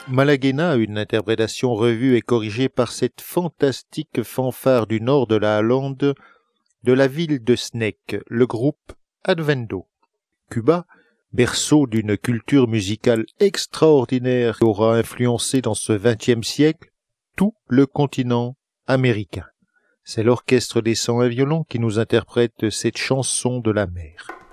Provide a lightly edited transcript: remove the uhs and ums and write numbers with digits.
Malaguena, une interprétation revue et corrigée par cette fantastique fanfare du nord de la Hollande, de la ville de Sneek, le groupe Advendo. Cuba, berceau d'une culture musicale extraordinaire qui aura influencé dans ce XXe siècle tout le continent américain. C'est l'orchestre des 101 violons qui nous interprète cette chanson de la mer.